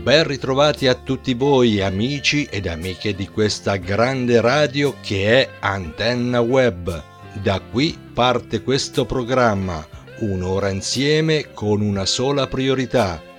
Ben ritrovati a tutti voi amici ed amiche di questa grande radio che è Antenna Web. Da qui parte questo programma, un'ora insieme con una sola priorità: